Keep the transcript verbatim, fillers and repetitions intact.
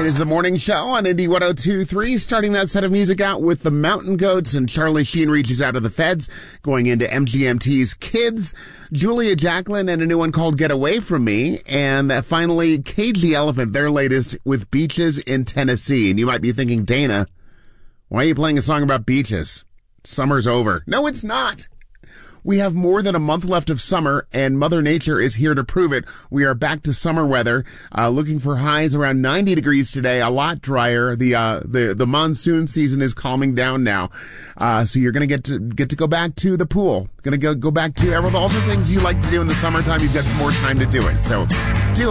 is the morning show on Indie one oh two point three, starting that set of music out with the Mountain Goats and Charlie Sheen Reaches Out of the Feds, going into M G M T's Kids, Julia Jacklin and a new one called Get Away From Me, and uh, finally Cage the Elephant, their latest with Beaches in Tennessee. And you might be thinking, Dana, why are you playing a song about beaches? Summer's over. No, it's not. We have more than a month left of summer, and Mother Nature is here to prove it. We are back to summer weather, uh, looking for highs around ninety degrees today, a lot drier. The uh, the the monsoon season is calming down now, uh, so you're gonna get to get to go back to the pool. Gonna go go back to all the things you like to do in the summertime. You've got some more time to do it. So do